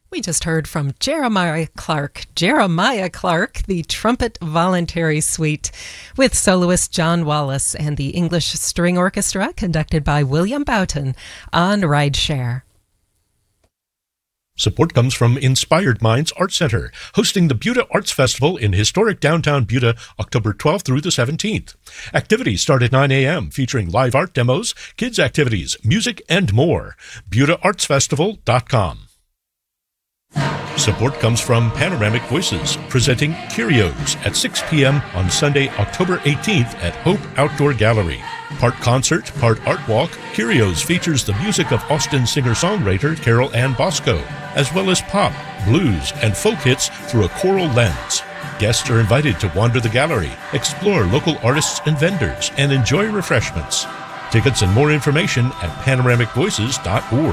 We just heard from Jeremiah Clark, the Trumpet Voluntary Suite, with soloist John Wallace and the English String Orchestra, conducted by William Boughton on Rideshare. Support comes from Inspired Minds Art Center, hosting the Buda Arts Festival in historic downtown Buda, October 12th through the 17th. Activities start at 9 a.m., featuring live art demos, kids' activities, music, and more. BudaArtsFestival.com. Support comes from Panoramic Voices, presenting Curios at 6 p.m. on Sunday, October 18th at Hope Outdoor Gallery. Part concert, part art walk, Curios features the music of Austin singer-songwriter Carol Ann Bosco, as well as pop, blues, and folk hits through a choral lens. Guests are invited to wander the gallery, explore local artists and vendors, and enjoy refreshments. Tickets and more information at panoramicvoices.org.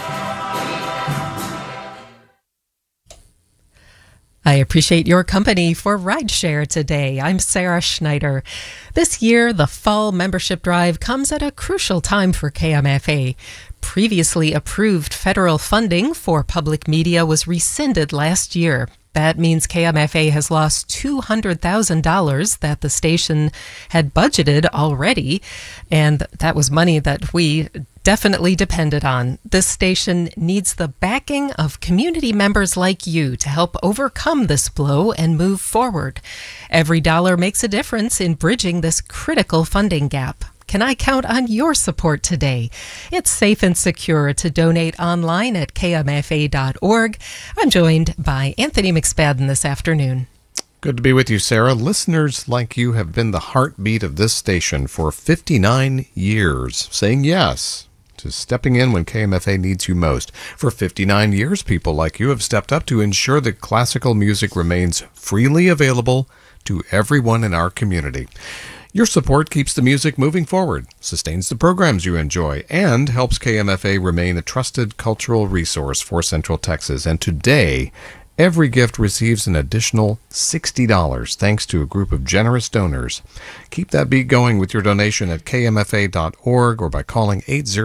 I appreciate your company for Rideshare today. I'm Sarah Schneider. This year, the fall membership drive comes at a crucial time for KMFA. Previously approved federal funding for public media was rescinded last year. That means KMFA has lost $200,000 that the station had budgeted already, and that was money that we definitely depended on. This station needs the backing of community members like you to help overcome this blow and move forward. Every dollar makes a difference in bridging this critical funding gap. Can I count on your support today? It's safe and secure to donate online at kmfa.org. I'm joined by Anthony McSpadden this afternoon. Good to be with you, Sarah. Listeners like you have been the heartbeat of this station for 59 years, saying yes to stepping in when KMFA needs you most. For 59 years, people like you have stepped up to ensure that classical music remains freely available to everyone in our community. Your support keeps the music moving forward, sustains the programs you enjoy, and helps KMFA remain a trusted cultural resource for Central Texas. And today, every gift receives an additional $60 thanks to a group of generous donors. Keep that beat going with your donation at kmfa.org or by calling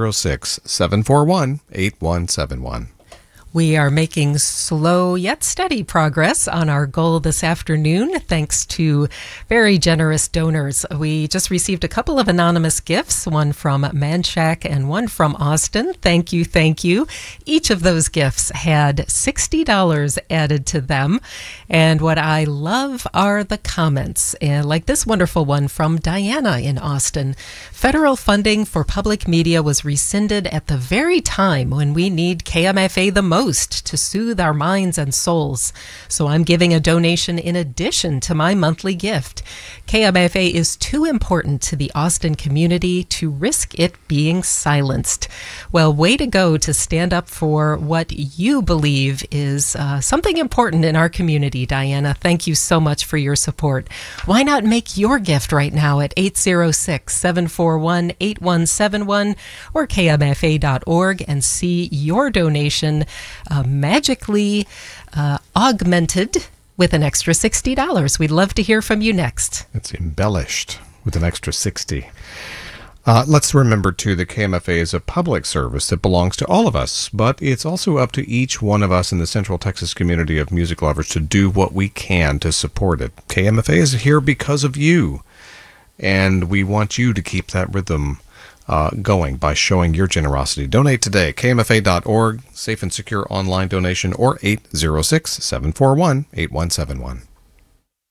806-741-8171. We are making slow yet steady progress on our goal this afternoon, thanks to very generous donors. We just received a couple of anonymous gifts, one from Manchac and one from Austin. Thank you, thank you. Each of those gifts had $60 added to them. And what I love are the comments, like this wonderful one from Diana in Austin. Federal funding for public media was rescinded at the very time when we need KMFA the most to soothe our minds and souls. So I'm giving a donation in addition to my monthly gift. KMFA is too important to the Austin community to risk it being silenced. Well, way to go to stand up for what you believe is something important in our community, Diana. Thank you so much for your support. Why not make your gift right now at 806-741-8171 or kmfa.org and see your donation magically augmented with an extra $60. We'd love to hear from you next. It's embellished with an extra 60. Let's remember, too, that KMFA is a public service that belongs to all of us, but it's also up to each one of us in the Central Texas community of music lovers to do what we can to support it. KMFA is here because of you, and we want you to keep that rhythm going by showing your generosity. Donate today, kmfa.org, safe and secure online donation, or 806-741-8171.